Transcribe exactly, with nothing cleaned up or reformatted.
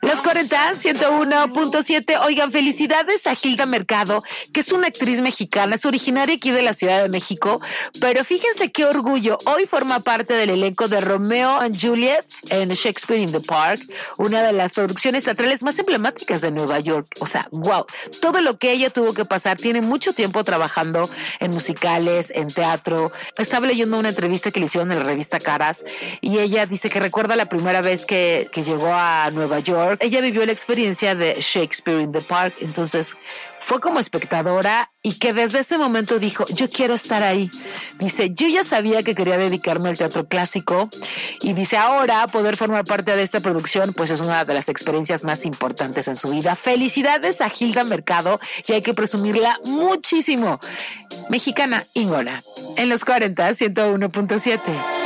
Los cuarenta, ciento uno punto siete. Oigan, felicidades a Hilda Mercado, que es una actriz mexicana, es originaria aquí de la Ciudad de México, pero fíjense qué orgullo. Hoy forma parte del elenco de Romeo and Juliet en Shakespeare in the Park, una de las producciones teatrales más emblemáticas de Nueva York. O sea, wow, todo lo que ella tuvo que pasar. Tiene mucho tiempo trabajando en musicales, en teatro. Estaba leyendo una entrevista que le hicieron en la revista Caras y ella dice que recuerda la primera vez que, que llegó a Nueva York. Ella vivió la experiencia de Shakespeare in the Park, entonces fue como espectadora y que desde ese momento dijo, yo quiero estar ahí. Dice, yo ya sabía que quería dedicarme al teatro clásico y dice, ahora poder formar parte de esta producción pues es una de las experiencias más importantes en su vida. Felicidades a Hilda Mercado y hay que presumirla muchísimo. Mexicana, Ingona, en los cuarenta, ciento uno punto siete.